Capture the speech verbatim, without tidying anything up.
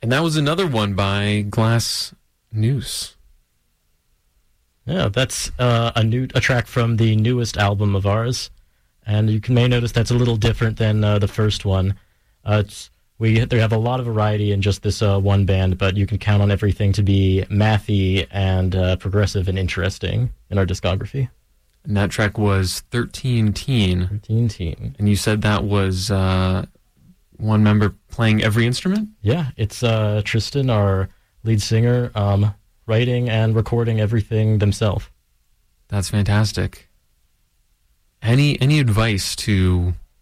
And that was another one by Glass Noose. Yeah, that's uh, a new a track from the newest album of ours, and you can, may notice that's a little different than uh, the first one. Uh, it's, we they have a lot of variety in just this uh, one band, but you can count on everything to be mathy and uh, progressive and interesting in our discography. And that track was thirteen teen. thirteen teen. And you said that was uh, one member playing every instrument? Yeah, it's uh, Tristan, our lead singer, um, writing and recording everything themselves. That's fantastic. Any any advice to